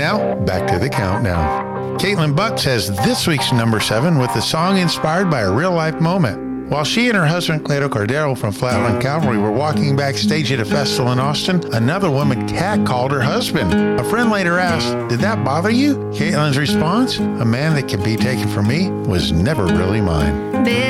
Now, back to the countdown. Caitlin Bucks has this week's number 7 with a song inspired by a real-life moment. While she and her husband, Cleto Cordero from Flatland Cavalry, were walking backstage at a festival in Austin, another woman catcalled her husband. A friend later asked, "Did that bother you?" Caitlin's response, "A man that can be taken from me was never really mine."